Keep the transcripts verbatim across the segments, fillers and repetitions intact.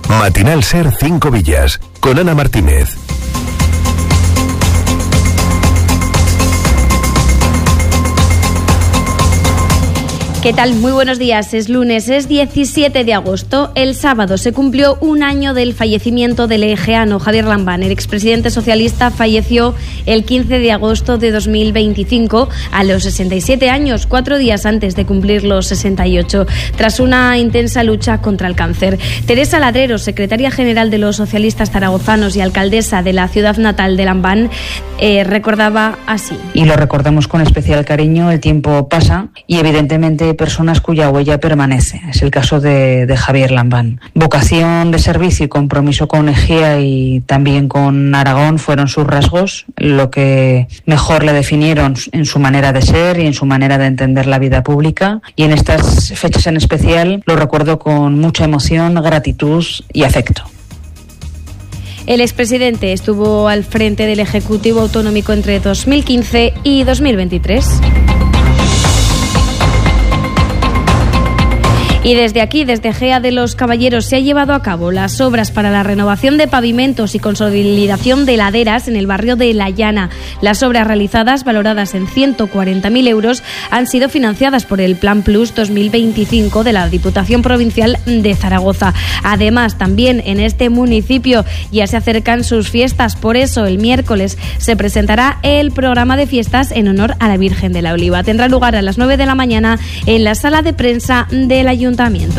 Matinal Ser Cinco Villas, con Ana Martínez. ¿Qué tal? Muy buenos días. Es lunes, es diecisiete de agosto. El sábado se cumplió un año del fallecimiento del egeano Javier Lambán. El expresidente socialista falleció el quince de agosto de dos mil veinticinco a los sesenta y siete años, cuatro días antes de cumplir los sesenta y ocho, tras una intensa lucha contra el cáncer. Teresa Ladrero, secretaria general de los socialistas zaragozanos y alcaldesa de la ciudad natal de Lambán, eh, recordaba así. Y lo recordamos con especial cariño. El tiempo pasa y evidentemente personas cuya huella permanece. Es el caso de, de Javier Lambán. Vocación de servicio y compromiso con Egea y también con Aragón fueron sus rasgos, lo que mejor le definieron en su manera de ser y en su manera de entender la vida pública. Y en estas fechas en especial lo recuerdo con mucha emoción, gratitud y afecto. El expresidente estuvo al frente del Ejecutivo Autonómico entre dos mil quince y dos mil veintitrés. Y desde aquí, desde Egea de los Caballeros, se ha llevado a cabo las obras para la renovación de pavimentos y consolidación de laderas en el barrio de La Llana. Las obras realizadas, valoradas en ciento cuarenta mil euros, han sido financiadas por el Plan Plus dos mil veinticinco de la Diputación Provincial de Zaragoza. Además, también en este municipio ya se acercan sus fiestas. Por eso, el miércoles se presentará el programa de fiestas en honor a la Virgen de la Oliva. Tendrá lugar a las nueve de la mañana en la sala de prensa del Ayuntamiento.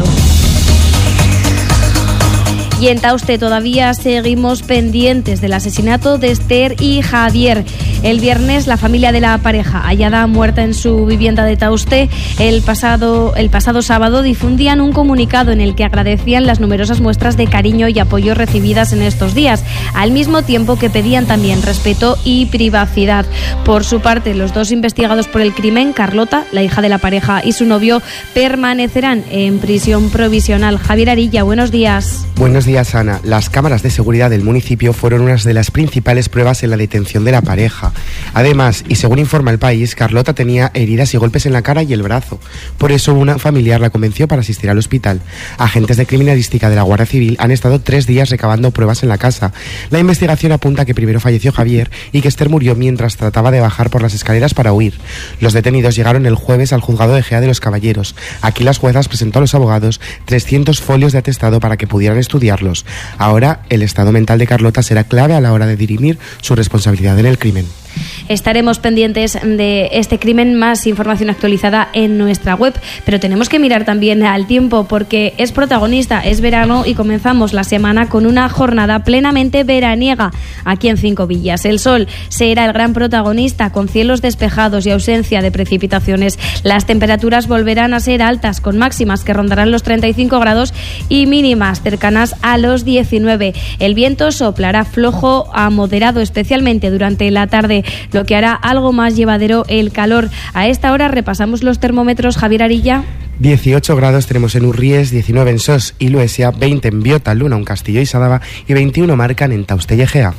Y en Tauste todavía seguimos pendientes del asesinato de Esther y Javier. El viernes, la familia de la pareja, hallada muerta en su vivienda de Tauste, el pasado, el pasado sábado difundían un comunicado en el que agradecían las numerosas muestras de cariño y apoyo recibidas en estos días, al mismo tiempo que pedían también respeto y privacidad. Por su parte, los dos investigados por el crimen, Carlota, la hija de la pareja, y su novio, permanecerán en prisión provisional. Javier Arilla, buenos días. Buenos días, Ana. Las cámaras de seguridad del municipio fueron una de las principales pruebas en la detención de la pareja. Además, y según informa El País, Carlota tenía heridas y golpes en la cara y el brazo. Por eso una familiar la convenció para asistir al hospital. Agentes de criminalística de la Guardia Civil han estado tres días recabando pruebas en la casa. La investigación apunta que primero falleció Javier y que Esther murió mientras trataba de bajar por las escaleras para huir. Los detenidos llegaron el jueves al juzgado de Egea de los Caballeros. Aquí las juezas presentó a los abogados trescientos folios de atestado para que pudieran estudiarlos. Ahora, el estado mental de Carlota será clave a la hora de dirimir su responsabilidad en el crimen. Estaremos pendientes de este crimen, más información actualizada en nuestra web, pero tenemos que mirar también al tiempo porque es protagonista, es verano y comenzamos la semana con una jornada plenamente veraniega aquí en Cinco Villas. El sol será el gran protagonista con cielos despejados y ausencia de precipitaciones. Las temperaturas volverán a ser altas con máximas que rondarán los treinta y cinco grados y mínimas cercanas a los diecinueve. El viento soplará flojo a moderado, especialmente durante la tarde, lo que hará algo más llevadero el calor. A esta hora repasamos los termómetros. Javier Arilla. dieciocho grados tenemos en Urries, diecinueve en Sos y Luesia, veinte en Biota, Luna, un Castillo y Sadaba y veintiuno marcan en Tauste y Egea.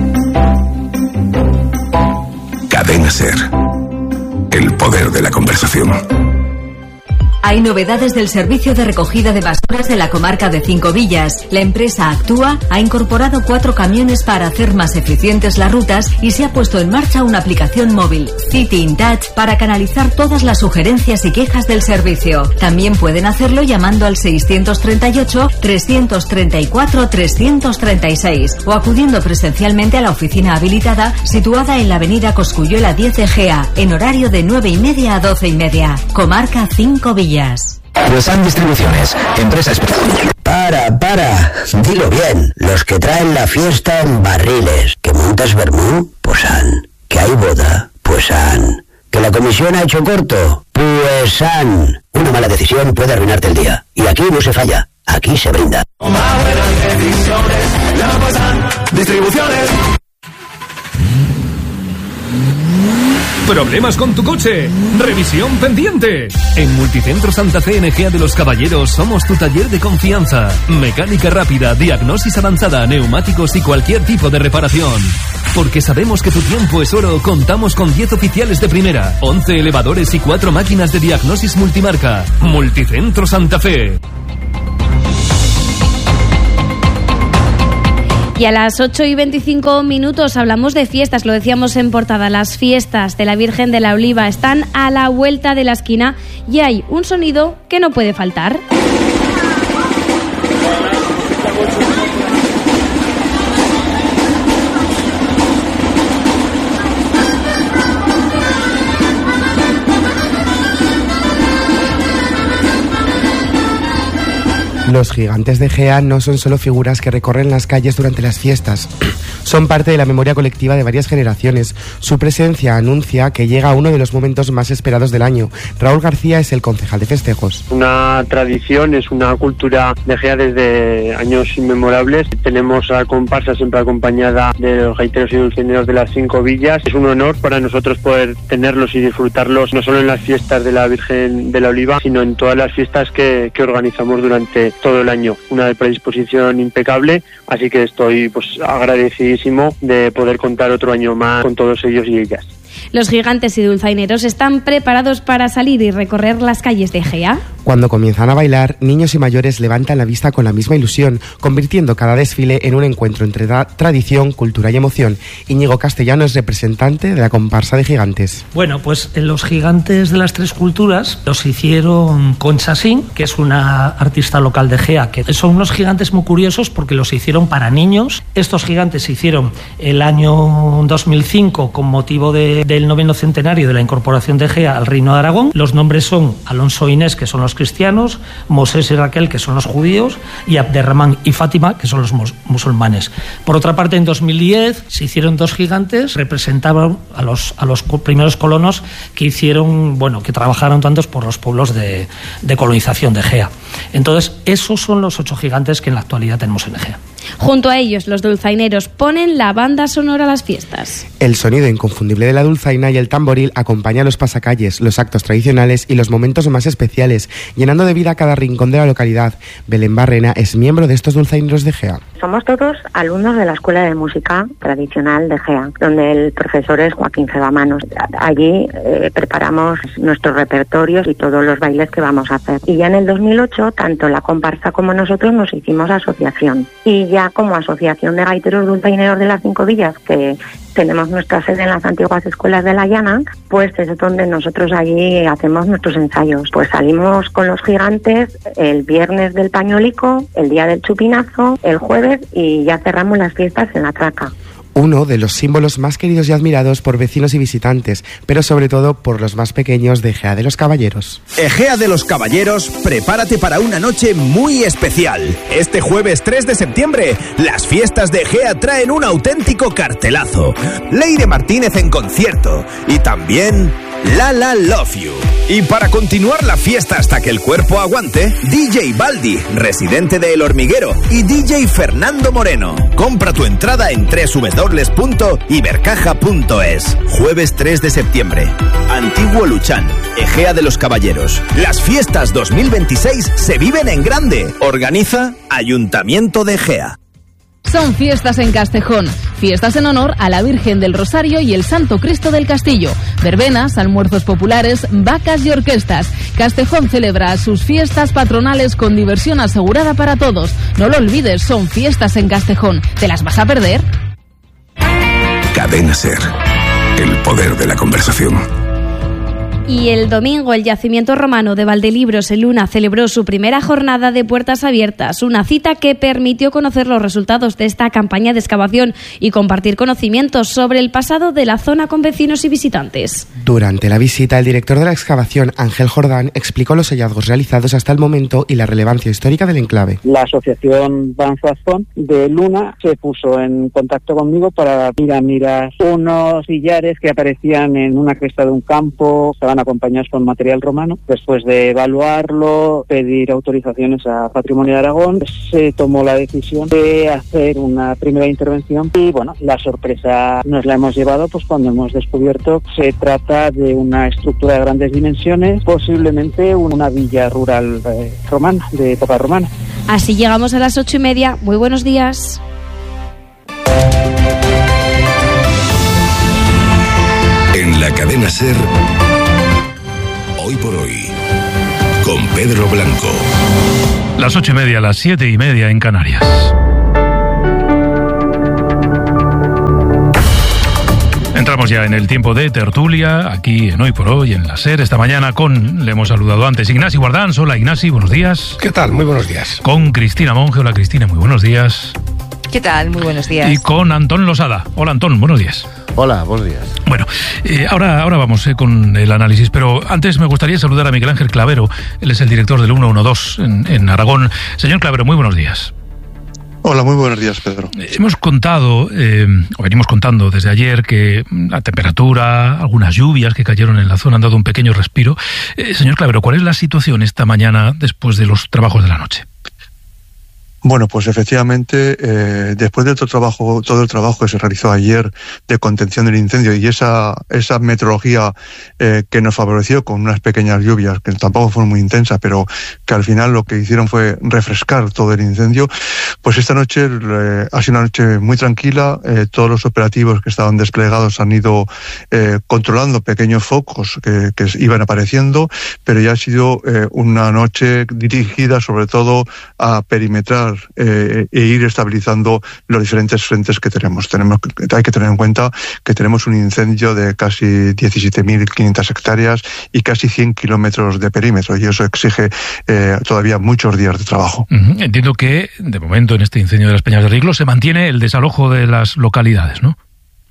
Cadena Ser. El poder de la conversación. Hay novedades del servicio de recogida de basuras de la comarca de Cinco Villas. La empresa Actúa ha incorporado cuatro camiones para hacer más eficientes las rutas y se ha puesto en marcha una aplicación móvil, City in Touch, para canalizar todas las sugerencias y quejas del servicio. También pueden hacerlo llamando al seiscientos treinta y ocho, trescientos treinta y cuatro, trescientos treinta y seis o acudiendo presencialmente a la oficina habilitada situada en la avenida Cosculluela diez de Egea, en horario de nueve y media a doce y media. Comarca Cinco Villas. Ruesan Distribuciones, empresa especial. Para, para, dilo bien. Los que traen la fiesta en barriles. ¿Que montas vermú? Pues han. ¿Que hay boda? Pues han. ¿Que la comisión ha hecho corto? Pues han. Una mala decisión puede arruinarte el día. Y aquí no se falla. Aquí se brinda. Distribuciones. ¿Problemas con tu coche? ¡Revisión pendiente! En Multicentro Santa Fe en Egea de los Caballeros somos tu taller de confianza. Mecánica rápida, diagnosis avanzada, neumáticos y cualquier tipo de reparación. Porque sabemos que tu tiempo es oro, contamos con diez oficiales de primera, once elevadores y cuatro máquinas de diagnosis multimarca. Multicentro Santa Fe. Y a las ocho y veinticinco minutos hablamos de fiestas, lo decíamos en portada, las fiestas de la Virgen de la Oliva están a la vuelta de la esquina y hay un sonido que no puede faltar. Los gigantes de Gea no son solo figuras que recorren las calles durante las fiestas. Son parte de la memoria colectiva de varias generaciones. Su presencia anuncia que llega uno de los momentos más esperados del año. Raúl García es el concejal de festejos. Una tradición, es una cultura de Gea desde años inmemorables. Tenemos a comparsa siempre acompañada de los gaiteros y dulcineros de las cinco villas. Es un honor para nosotros poder tenerlos y disfrutarlos no solo en las fiestas de la Virgen de la Oliva, sino en todas las fiestas que, que organizamos durante todo el año. Una predisposición impecable, así que estoy pues agradecidísimo de poder contar otro año más con todos ellos y ellas. Los gigantes y dulzaineros están preparados para salir y recorrer las calles de Gea. Cuando comienzan a bailar, niños y mayores levantan la vista con la misma ilusión, convirtiendo cada desfile en un encuentro entre tra- tradición, cultura y emoción. Íñigo Castellano es representante de la comparsa de gigantes. Bueno, pues los gigantes de las tres culturas los hicieron Concha Sin, que es una artista local de Gea, que son unos gigantes muy curiosos porque los hicieron para niños. Estos gigantes se hicieron el año dos mil cinco con motivo de, del noveno centenario de la incorporación de Gea al Reino de Aragón. Los nombres son Alonso e Inés, que son los cristianos, Mosés y Raquel, que son los judíos, y Abderramán y Fátima, que son los mus- musulmanes. Por otra parte, en dos mil diez se hicieron dos gigantes, representaban a los, a los primeros colonos que hicieron, bueno, que trabajaron tantos por los pueblos de, de colonización de Gea. Entonces, esos son los ocho gigantes que en la actualidad tenemos en Gea. Junto a ellos, los dulzaineros ponen la banda sonora a las fiestas. El sonido inconfundible de la dulzaina y el tamboril acompaña los pasacalles, los actos tradicionales y los momentos más especiales, llenando de vida cada rincón de la localidad. Belén Barrena es miembro de estos dulzaineros de Gea. Somos todos alumnos de la Escuela de Música Tradicional de Gea, donde el profesor es Joaquín Cebamanos. Allí eh, preparamos nuestros repertorios y todos los bailes que vamos a hacer. Y ya en el dos mil ocho, tanto la comparsa como nosotros nos hicimos asociación. Y ya como asociación de gaiteros dulzaineros de las cinco villas, que tenemos nuestra sede en las antiguas escuelas de La Llana, pues es donde nosotros allí hacemos nuestros ensayos. Pues salimos con los gigantes el viernes del pañolico, el día del chupinazo, el jueves, y ya cerramos las fiestas en la traca. Uno de los símbolos más queridos y admirados por vecinos y visitantes, pero sobre todo por los más pequeños de Gea de los Caballeros. Egea de los Caballeros, prepárate para una noche muy especial. Este jueves tres de septiembre, las fiestas de Gea traen un auténtico cartelazo. Leire Martínez en concierto y también Lala Love You. Y para continuar la fiesta hasta que el cuerpo aguante, D J Baldi, residente de El Hormiguero, y D J Fernando Moreno. Compra tu entrada en doble u doble u doble u punto ibercaja punto es. Jueves tres de septiembre. Antiguo Luchán, Egea de los Caballeros. Las fiestas dos mil veintiséis se viven en grande. Organiza Ayuntamiento de Gea. Son fiestas en Castejón, fiestas en honor a la Virgen del Rosario y el Santo Cristo del Castillo, verbenas, almuerzos populares, vacas y orquestas. Castejón celebra sus fiestas patronales con diversión asegurada para todos. No lo olvides, son fiestas en Castejón. ¿Te las vas a perder? Cadena Ser, el poder de la conversación. Y el domingo el Yacimiento Romano de Valdelibros en Luna celebró su primera jornada de puertas abiertas, una cita que permitió conocer los resultados de esta campaña de excavación y compartir conocimientos sobre el pasado de la zona con vecinos y visitantes. Durante la visita, el director de la excavación, Ángel Jordán, explicó los hallazgos realizados hasta el momento y la relevancia histórica del enclave. La asociación Banzazón de Luna se puso en contacto conmigo para ir a mirar unos sillares que aparecían en una cresta de un campo, estaban acompañados con material romano. Después de evaluarlo, pedir autorizaciones a Patrimonio de Aragón, se tomó la decisión de hacer una primera intervención y bueno, la sorpresa nos la hemos llevado pues cuando hemos descubierto que se trata de una estructura de grandes dimensiones, posiblemente una villa rural eh, romana, de época romana. Así llegamos a las ocho y media. Muy buenos días. En la cadena Ser, hoy por hoy, con Pedro Blanco. Las ocho y media, las siete y media en Canarias. Entramos ya en el tiempo de tertulia, aquí en Hoy por Hoy, en la SER. Esta mañana con, le hemos saludado antes, Ignasi Guardans. Hola, Ignasi, buenos días. ¿Qué tal? Muy buenos días. Con Cristina Monge. Hola, Cristina, muy buenos días. ¿Qué tal? Muy buenos días. Y con Antón Losada. Hola, Antón, buenos días. Hola, buenos días. Bueno, eh, ahora, ahora vamos eh, con el análisis, pero antes me gustaría saludar a Miguel Ángel Clavero. Él es el director del ciento doce en, en Aragón. Señor Clavero, muy buenos días. Hola, muy buenos días, Pedro. Hemos contado, eh, o venimos contando desde ayer, que la temperatura, algunas lluvias que cayeron en la zona han dado un pequeño respiro. Eh, señor Clavero, ¿cuál es la situación esta mañana después de los trabajos de la noche? Bueno, pues efectivamente, eh, después de todo el trabajo, todo el trabajo que se realizó ayer de contención del incendio y esa esa meteorología eh, que nos favoreció con unas pequeñas lluvias que tampoco fueron muy intensas, pero que al final lo que hicieron fue refrescar todo el incendio, pues esta noche eh, ha sido una noche muy tranquila. Eh, todos los operativos que estaban desplegados han ido eh, controlando pequeños focos que, que iban apareciendo, pero ya ha sido eh, una noche dirigida sobre todo a perimetrar Eh, e ir estabilizando los diferentes frentes que tenemos. Tenemos hay que tener en cuenta que tenemos un incendio de casi diecisiete mil quinientas hectáreas y casi cien kilómetros de perímetro, y eso exige eh, todavía muchos días de trabajo. Uh-huh. Entiendo que, de momento, en este incendio de las Peñas de Riglo se mantiene el desalojo de las localidades, ¿no?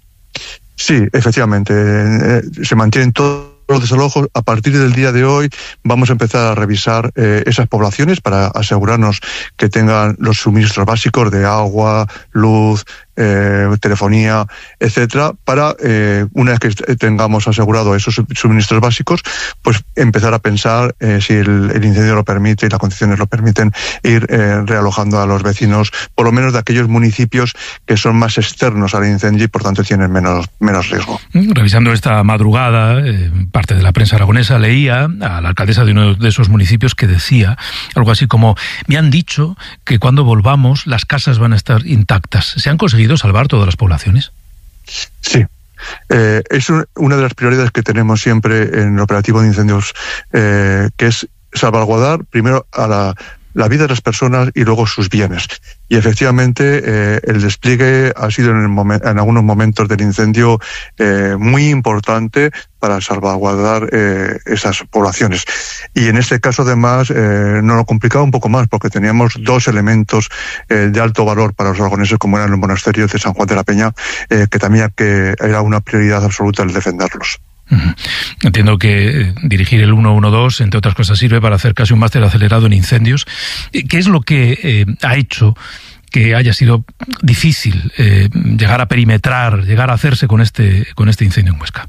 Sí, efectivamente. Eh, se mantienen todos los desalojos. A partir del día de hoy vamos a empezar a revisar eh, esas poblaciones para asegurarnos que tengan los suministros básicos de agua, luz, eh, telefonía, etcétera, para eh, una vez que tengamos asegurado esos suministros básicos, pues empezar a pensar eh, si el, el incendio lo permite y las condiciones lo permiten, ir eh, realojando a los vecinos, por lo menos de aquellos municipios que son más externos al incendio y por tanto tienen menos, menos riesgo. Revisando esta madrugada, eh, parte de la prensa aragonesa leía a la alcaldesa de uno de esos municipios que decía algo así como: me han dicho que cuando volvamos las casas van a estar intactas. ¿Se han conseguido salvar todas las poblaciones? Sí. Eh, es un, una de las prioridades que tenemos siempre en el operativo de incendios, eh, que es salvaguardar primero a la, la vida de las personas y luego sus bienes. Y efectivamente eh, el despliegue ha sido en, el momen- en algunos momentos del incendio eh, muy importante para salvaguardar eh, esas poblaciones. Y en este caso además eh, nos lo complicaba un poco más porque teníamos dos elementos eh, de alto valor para los aragoneses, como eran los monasterios de San Juan de la Peña, eh, que también que era una prioridad absoluta el defenderlos. Uh-huh. Entiendo que dirigir el ciento doce, entre otras cosas, sirve para hacer casi un máster acelerado en incendios. ¿Qué es lo que eh, ha hecho que haya sido difícil eh, llegar a perimetrar, llegar a hacerse con este, con este incendio en Huesca?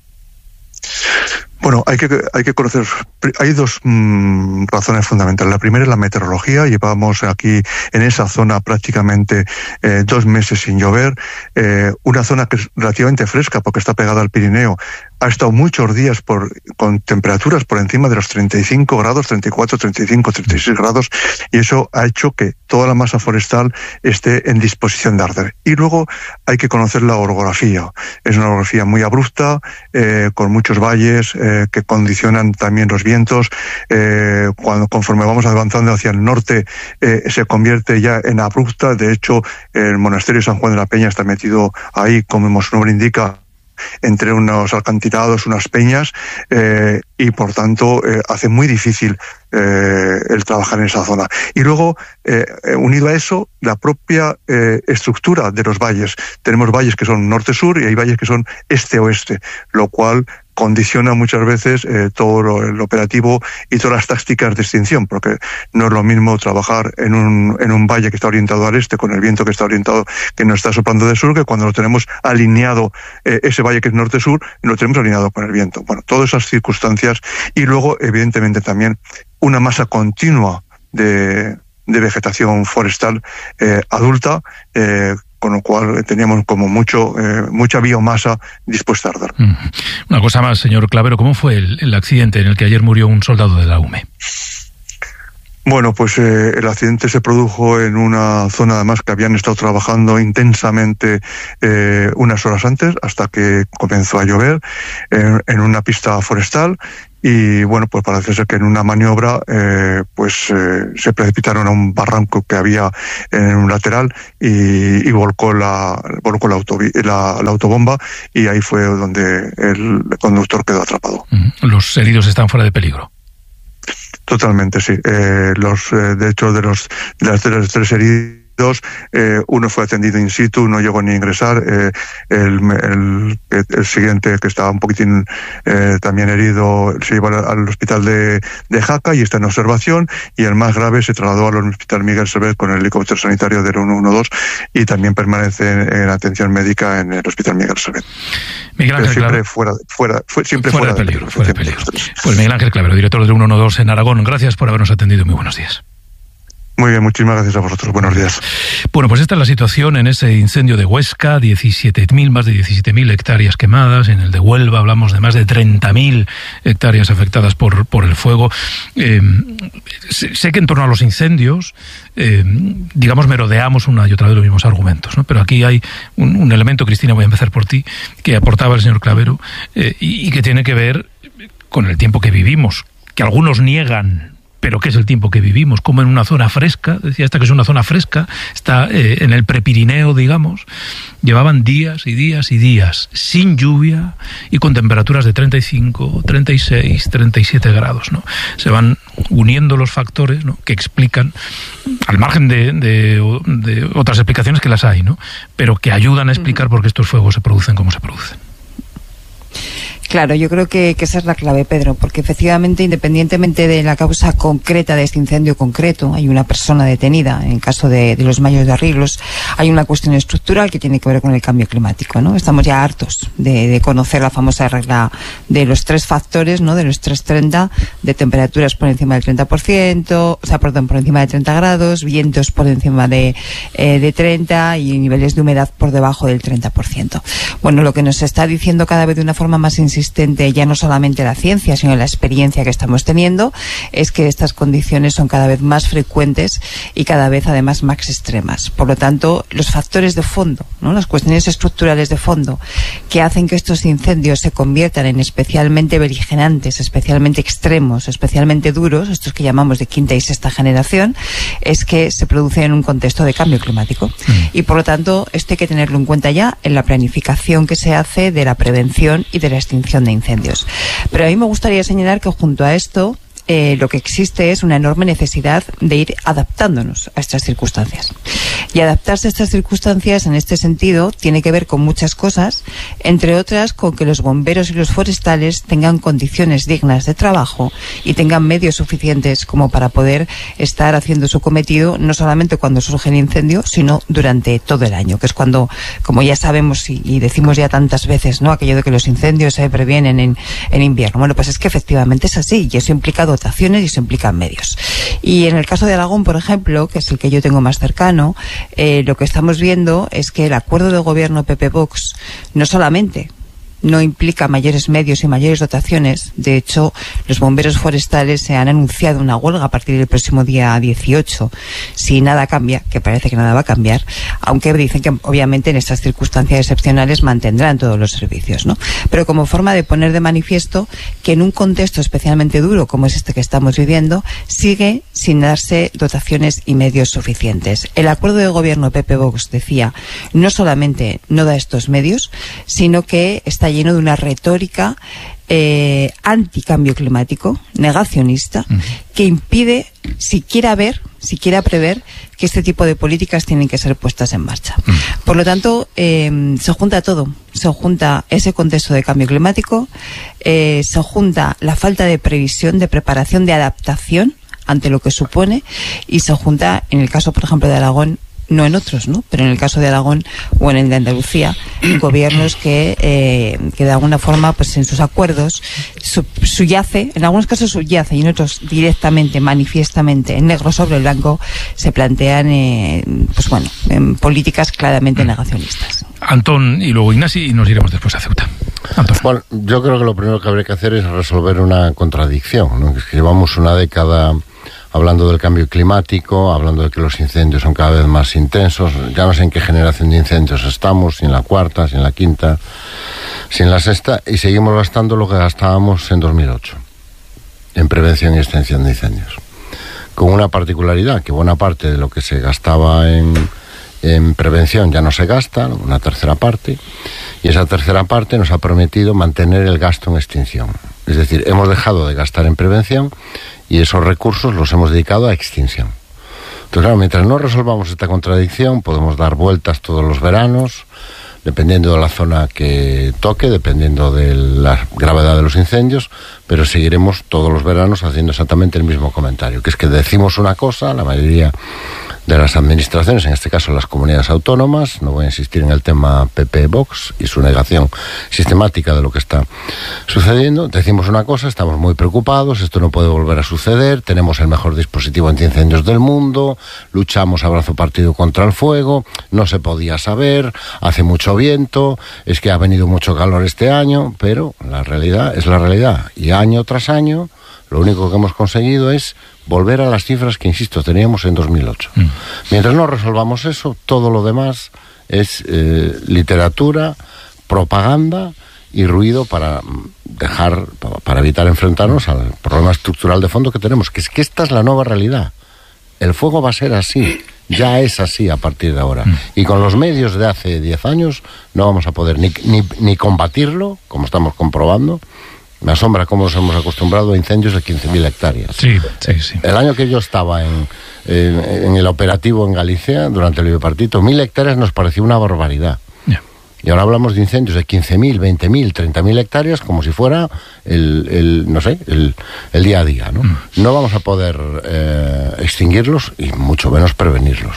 Bueno, hay que hay que conocer, hay dos mmm, razones fundamentales. La primera es la meteorología. Llevamos aquí en esa zona prácticamente eh, dos meses sin llover, eh, una zona que es relativamente fresca porque está pegada al Pirineo. Ha estado muchos días por, con temperaturas por encima de los treinta y cinco grados, treinta y cuatro, treinta y cinco, treinta y seis grados, y eso ha hecho que toda la masa forestal esté en disposición de arder. Y luego hay que conocer la orografía. Es una orografía muy abrupta, eh, con muchos valles eh, que condicionan también los vientos. Eh, cuando conforme vamos avanzando hacia el norte eh, se convierte ya en abrupta. De hecho, el monasterio de San Juan de la Peña está metido ahí, como su nombre indica, entre unos alcantilados, unas peñas, eh, y por tanto eh, hace muy difícil eh, el trabajar en esa zona. Y luego, eh, unido a eso, la propia eh, estructura de los valles. Tenemos valles que son norte-sur y hay valles que son este-oeste, lo cual condiciona muchas veces eh, todo lo, el operativo y todas las tácticas de extinción, porque no es lo mismo trabajar en un en un valle que está orientado al este con el viento que está orientado, que nos está soplando de sur, que cuando lo tenemos alineado, eh, ese valle que es norte-sur, lo tenemos alineado con el viento. Bueno, todas esas circunstancias, y luego evidentemente también una masa continua de, de vegetación forestal eh, adulta, eh, con lo cual teníamos como mucho eh, mucha biomasa dispuesta a arder. Mm. Una cosa más, señor Clavero, ¿cómo fue el, el accidente en el que ayer murió un soldado de la U M E? Bueno, pues eh, el accidente se produjo en una zona además que habían estado trabajando intensamente eh, unas horas antes, hasta que comenzó a llover, eh, en una pista forestal. Y bueno, pues parece ser que en una maniobra eh, pues eh, se precipitaron a un barranco que había en un lateral y, y volcó la volcó la, autovi- la, la autobomba, y ahí fue donde el conductor quedó atrapado. Los heridos están fuera de peligro. Totalmente, sí. Eh, los, eh, de hecho, de los de las, de las tres heridos, eh, uno fue atendido in situ, no llegó ni a ingresar. Eh, el, el, el siguiente, que estaba un poquitín eh, también herido, se llevó al, al hospital de, de Jaca y está en observación. Y el más grave se trasladó al hospital Miguel Servet con el helicóptero sanitario del uno uno dos y también permanece en, en atención médica en el hospital Miguel Servet. Miguel Ángel siempre Clavero. fuera, fuera, fue, siempre fuera, fuera de peligro. Fuera de peligro. Pues Miguel Ángel Clavero, director del uno uno dos en Aragón, gracias por habernos atendido. Muy buenos días. Muy bien, muchísimas gracias a vosotros. Buenos días. Bueno, pues esta es la situación en ese incendio de Huesca, diecisiete mil, más de diecisiete mil hectáreas quemadas. En el de Huelva hablamos de más de treinta mil hectáreas afectadas por, por el fuego. Eh, sé, sé que en torno a los incendios, eh, digamos, merodeamos una y otra vez los mismos argumentos, ¿no? Pero aquí hay un, un elemento, Cristina, voy a empezar por ti, que aportaba el señor Clavero, eh, y, y que tiene que ver con el tiempo que vivimos, que algunos niegan, pero ¿qué es el tiempo que vivimos? Como en una zona fresca, decía esta que es una zona fresca, está eh, en el Prepirineo, digamos, llevaban días y días y días sin lluvia y con temperaturas de treinta y cinco, treinta y seis, treinta y siete grados, ¿no? Se van uniendo los factores, ¿no?, que explican, al margen de, de, de otras explicaciones que las hay, ¿no?, pero que ayudan a explicar por qué estos fuegos se producen como se producen. Claro, yo creo que, que esa es la clave, Pedro, porque efectivamente, independientemente de la causa concreta de este incendio concreto, hay una persona detenida, en el caso de, de los Mayos de Arreglos, hay una cuestión estructural que tiene que ver con el cambio climático, ¿no? Estamos ya hartos de, de conocer la famosa regla de los tres factores, ¿no?, de los tres treinta, de temperaturas por encima del treinta por ciento, o sea, perdón, por encima de treinta grados, vientos por encima de, eh, de treinta y niveles de humedad por debajo del treinta por ciento. Bueno, lo que nos está diciendo cada vez de una forma más insistente, ya no solamente la ciencia, sino la experiencia que estamos teniendo, es que estas condiciones son cada vez más frecuentes y cada vez además más extremas. Por lo tanto, los factores de fondo, ¿no?, las cuestiones estructurales de fondo que hacen que estos incendios se conviertan en especialmente beligerantes, especialmente extremos, especialmente duros, estos que llamamos de quinta y sexta generación, es que se producen en un contexto de cambio climático. Mm. Y por lo tanto, esto hay que tenerlo en cuenta ya en la planificación que se hace de la prevención y de la extinción de incendios. Pero a mí me gustaría señalar que junto a esto eh, lo que existe es una enorme necesidad de ir adaptándonos a estas circunstancias. Y adaptarse a estas circunstancias, en este sentido, tiene que ver con muchas cosas, entre otras con que los bomberos y los forestales tengan condiciones dignas de trabajo y tengan medios suficientes como para poder estar haciendo su cometido, no solamente cuando surge el incendio, sino durante todo el año, que es cuando, como ya sabemos y, y decimos ya tantas veces, ¿no?, aquello de que los incendios se previenen en, en invierno. Bueno, pues es que efectivamente es así, y eso implica dotaciones y eso implica medios. Y en el caso de Aragón, por ejemplo, que es el que yo tengo más cercano, eh, lo que estamos viendo es que el acuerdo de gobierno P P-Vox no solamente no implica mayores medios y mayores dotaciones. De hecho, los bomberos forestales se han anunciado una huelga a partir del próximo día dieciocho, si nada cambia, que parece que nada va a cambiar, aunque dicen que obviamente en estas circunstancias excepcionales mantendrán todos los servicios, ¿no? Pero como forma de poner de manifiesto que en un contexto especialmente duro como es este que estamos viviendo, sigue sin darse dotaciones y medios suficientes. El acuerdo de gobierno P P-Vox, decía, no solamente no da estos medios, sino que está lleno de una retórica eh, anticambio climático, negacionista, uh-huh, que impide siquiera ver, siquiera prever que este tipo de políticas tienen que ser puestas en marcha. Uh-huh. Por lo tanto, eh, se junta todo. Se junta ese contexto de cambio climático, eh, se junta la falta de previsión, de preparación, de adaptación ante lo que supone, y se junta, en el caso, por ejemplo, de Aragón, no en otros, ¿no?, pero en el caso de Aragón o en el de Andalucía, gobiernos que, eh, que de alguna forma, pues en sus acuerdos sub, subyace, en algunos casos subyace y en otros directamente, manifiestamente, en negro sobre blanco, se plantean, eh, pues bueno, en políticas claramente negacionistas. Antón y luego Ignasi, y nos iremos después a Ceuta. Antón. Bueno, yo creo que lo primero que habría que hacer es resolver una contradicción, ¿no? Es que llevamos una década hablando del cambio climático, hablando de que los incendios son cada vez más intensos. Ya no sé en qué generación de incendios estamos, si en la cuarta, si en la quinta, si en la sexta, y seguimos gastando lo que gastábamos en dos mil ocho, en prevención y extinción de incendios. Con una particularidad, que buena parte de lo que se gastaba en, en prevención ya no se gasta, una tercera parte, y esa tercera parte nos ha permitido mantener el gasto en extinción. Es decir, hemos dejado de gastar en prevención y esos recursos los hemos dedicado a extinción. Entonces, claro, mientras no resolvamos esta contradicción, podemos dar vueltas todos los veranos, dependiendo de la zona que toque, dependiendo de la gravedad de los incendios, pero seguiremos todos los veranos haciendo exactamente el mismo comentario, que es que decimos una cosa, la mayoría de las administraciones, en este caso las comunidades autónomas, no voy a insistir en el tema P P-Vox y su negación sistemática de lo que está sucediendo, decimos una cosa, estamos muy preocupados, esto no puede volver a suceder, tenemos el mejor dispositivo antiincendios del mundo, luchamos a brazo partido contra el fuego, no se podía saber, hace mucho viento, es que ha venido mucho calor este año, pero la realidad es la realidad, y año tras año lo único que hemos conseguido es volver a las cifras que, insisto, teníamos en dos mil ocho. Mm. Mientras no resolvamos eso, todo lo demás es eh, literatura, propaganda y ruido para dejar, para evitar enfrentarnos al problema estructural de fondo que tenemos, que es que esta es la nueva realidad. El fuego va a ser así, ya es así a partir de ahora. Mm. Y con los medios de hace diez años no vamos a poder ni, ni, ni combatirlo, como estamos comprobando. Me asombra cómo nos hemos acostumbrado a incendios de quince mil hectáreas. Sí, sí, sí. El año que yo estaba en, en, en el operativo en Galicia, durante el bipartito, mil hectáreas nos pareció una barbaridad. Yeah. Y ahora hablamos de incendios de quince mil, veinte mil, treinta mil hectáreas como si fuera el, el no sé, el, el día a día, ¿no? Mm. No vamos a poder eh, extinguirlos y mucho menos prevenirlos.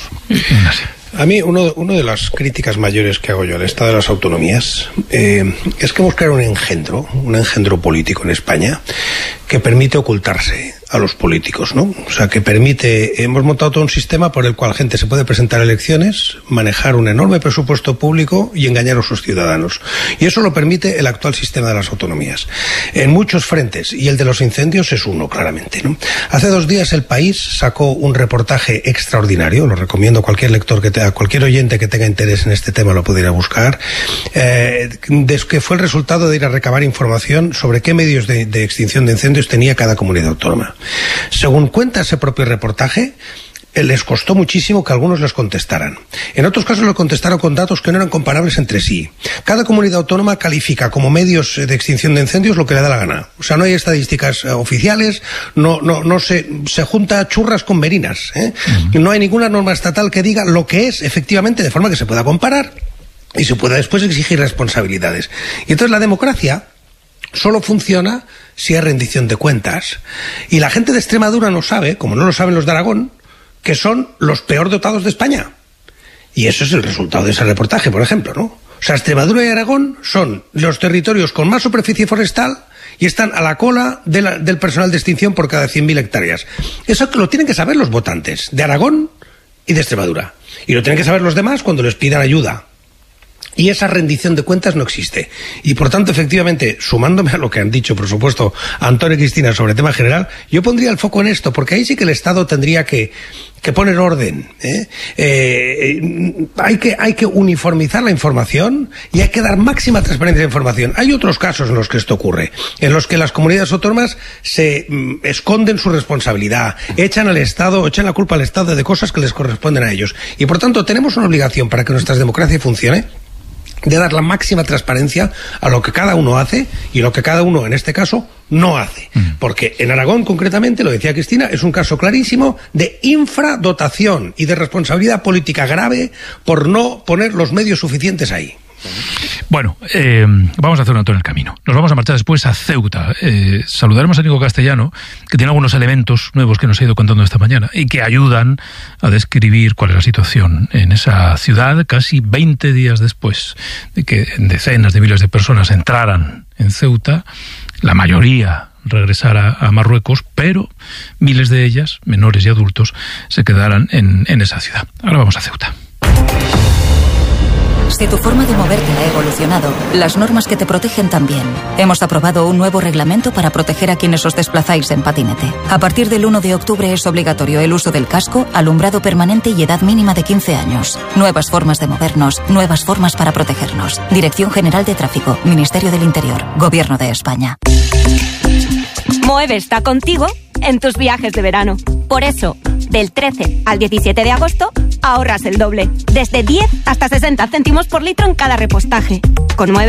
A mí, uno, uno de las críticas mayores que hago yo al Estado de las Autonomías eh, es que hemos creado un engendro, un engendro político en España que permite ocultarse a los políticos, ¿no? O sea, que permite, hemos montado todo un sistema por el cual gente se puede presentar a elecciones, manejar un enorme presupuesto público y engañar a sus ciudadanos. Y eso lo permite el actual sistema de las autonomías. En muchos frentes, y el de los incendios es uno, claramente, ¿no? Hace dos días El País sacó un reportaje extraordinario, lo recomiendo a cualquier lector que tenga, cualquier oyente que tenga interés en este tema lo pudiera buscar, eh, que fue el resultado de ir a recabar información sobre qué medios de, de extinción de incendios tenía cada comunidad autónoma. Según cuenta ese propio reportaje, les costó muchísimo que algunos les contestaran. En otros casos les contestaron con datos que no eran comparables entre sí. Cada comunidad autónoma califica como medios de extinción de incendios lo que le da la gana. O sea, no hay estadísticas eh, oficiales, no, no, no se, se junta churras con merinas, ¿eh? Uh-huh. No hay ninguna norma estatal que diga lo que es efectivamente, de forma que se pueda comparar y se pueda después exigir responsabilidades. Y entonces la democracia solo funciona si hay rendición de cuentas. Y la gente de Extremadura no sabe, como no lo saben los de Aragón, que son los peor dotados de España. Y eso es el resultado de ese reportaje, por ejemplo, ¿no? O sea, Extremadura y Aragón son los territorios con más superficie forestal y están a la cola de la, del personal de extinción por cada cien mil hectáreas. Eso lo tienen que saber los votantes de Aragón y de Extremadura. Y lo tienen que saber los demás cuando les pidan ayuda. Y esa rendición de cuentas no existe. Y por tanto, efectivamente, sumándome a lo que han dicho, por supuesto, Antonio y Cristina sobre el tema general, yo pondría el foco en esto, porque ahí sí que el Estado tendría que, que poner orden, ¿eh? Eh, hay que, hay que uniformizar la información y hay que dar máxima transparencia de la información. Hay otros casos en los que esto ocurre, en los que las comunidades autónomas se mm, esconden su responsabilidad, echan al Estado, echan la culpa al Estado de cosas que les corresponden a ellos. Y por tanto, tenemos una obligación para que nuestra democracia funcione, de dar la máxima transparencia a lo que cada uno hace y lo que cada uno, en este caso, no hace. Mm. Porque en Aragón, concretamente, lo decía Cristina, es un caso clarísimo de infradotación y de responsabilidad política grave por no poner los medios suficientes ahí. Bueno, eh, vamos a hacer un alto en el camino. Nos vamos a marchar después a Ceuta. Eh, saludaremos a Nico Castellano, que tiene algunos elementos nuevos que nos ha ido contando esta mañana y que ayudan a describir cuál es la situación en esa ciudad casi veinte días después de que decenas de miles de personas entraran en Ceuta, la mayoría regresara a Marruecos, pero miles de ellas, menores y adultos, se quedaran en, en esa ciudad. Ahora vamos a Ceuta. Si tu forma de moverte ha evolucionado, las normas que te protegen también. Hemos aprobado un nuevo reglamento para proteger a quienes os desplazáis en patinete. A partir del uno de octubre es obligatorio el uso del casco, alumbrado permanente y edad mínima de quince años. Nuevas formas de movernos, nuevas formas para protegernos. Dirección General de Tráfico, Ministerio del Interior, Gobierno de España. Moeve está contigo en tus viajes de verano. Por eso, del trece al diecisiete de agosto, ahorras el doble. Desde diez hasta sesenta céntimos por litro en cada repostaje. Con Moeve